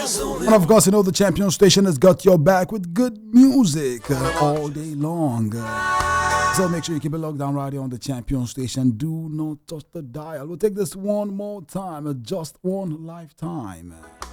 And of course, you know the champion station has got your back with good music all day long. So make sure you keep it locked down right here on the champion station. Do not touch the dial. We'll take this one more time, just one lifetime.